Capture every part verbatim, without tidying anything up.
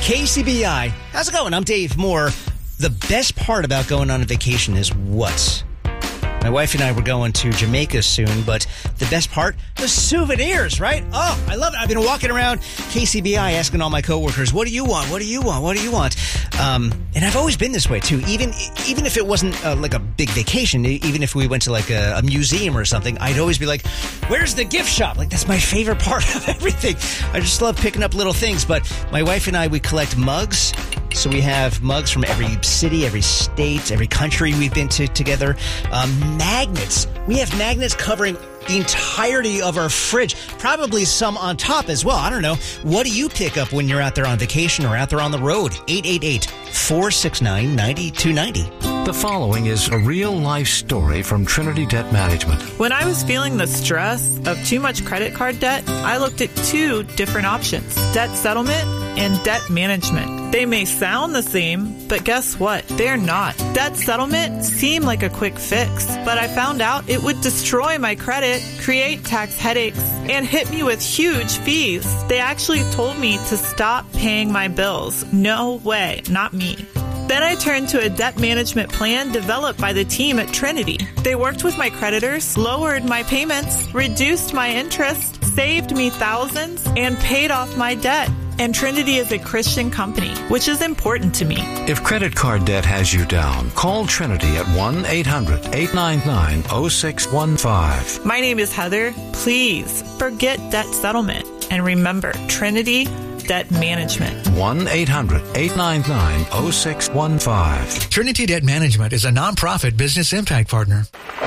K C B I. How's it going? I'm Dave Moore. The best part about going on a vacation is what? My wife and I were going to Jamaica soon, but the best part, the souvenirs, right? Oh, I love it. I've been walking around K C B I asking all my coworkers, what do you want? What do you want? What do you want? Um, and I've always been this way, too. Even even if it wasn't uh, like a big vacation, even if we went to like a, a museum or something, I'd always be like, where's the gift shop? Like, that's my favorite part of everything. I just love picking up little things. But my wife and I, we collect mugs. So we have mugs from every city, every state, every country we've been to together. Um, magnets. We have magnets covering the entirety of our fridge. Probably some on top as well. I don't know. What do you pick up when you're out there on vacation or out there on the road? eight eight eight, four six nine, nine two nine zero. The following is a real-life story from Trinity Debt Management. When I was feeling the stress of too much credit card debt, I looked at two different options: debt settlement and debt management. They may sound the same, but guess what? They're not. Debt settlement seemed like a quick fix, but I found out it would destroy my credit, create tax headaches, and hit me with huge fees. They actually told me to stop paying my bills. No way, not me. Then I turned to a debt management plan developed by the team at Trinity. They worked with my creditors, lowered my payments, reduced my interest, saved me thousands, and paid off my debt. And Trinity is a Christian company, which is important to me. If credit card debt has you down, call Trinity at one eight hundred, eight nine nine, zero six one five. My name is Heather. Please forget debt settlement. And remember, Trinity Debt Management. one eight hundred, eight nine nine, zero six one five. Trinity Debt Management is a nonprofit business impact partner.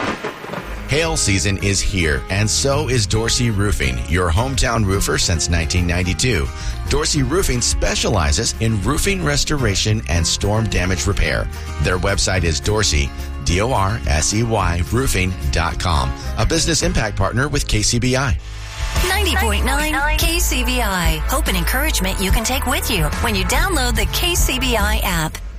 Hail season is here, and so is Dorsey Roofing, your hometown roofer since nineteen ninety-two. Dorsey Roofing specializes in roofing restoration and storm damage repair. Their website is Dorsey, D O R S E Y, roofing dot com, a business impact partner with K C B I. ninety point nine K C B I. Hope and encouragement you can take with you when you download the K C B I app.